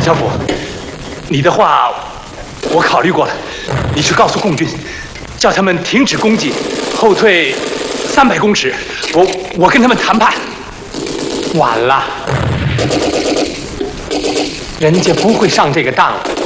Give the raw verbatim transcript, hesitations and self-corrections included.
小虎，你的话我考虑过了，你去告诉共军，叫他们停止攻击，后退三百公尺。我我跟他们谈判。晚了，人家不会上这个当的。